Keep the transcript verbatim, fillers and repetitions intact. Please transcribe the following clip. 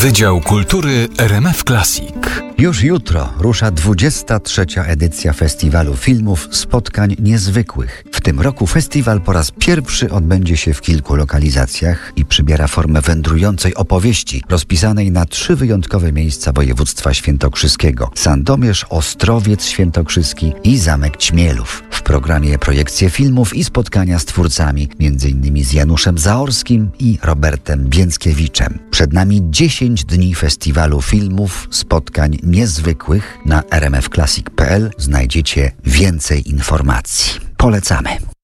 Wydział Kultury R M F Classic. Już jutro rusza dwudziesta trzecia edycja Festiwalu Filmów Spotkań Niezwykłych. W tym roku festiwal po raz pierwszy odbędzie się w kilku lokalizacjach i przybiera formę wędrującej opowieści rozpisanej na trzy wyjątkowe miejsca województwa świętokrzyskiego: Sandomierz, Ostrowiec Świętokrzyski i Zamek Ćmielów. W programie projekcje filmów i spotkania z twórcami, między innymi z Januszem Zaorskim i Robertem Więckiewiczem. Przed nami dziesięć dni Festiwalu Filmów Spotkań Niezwykłych. Na r m f classic kropka p l znajdziecie więcej informacji. Polecamy.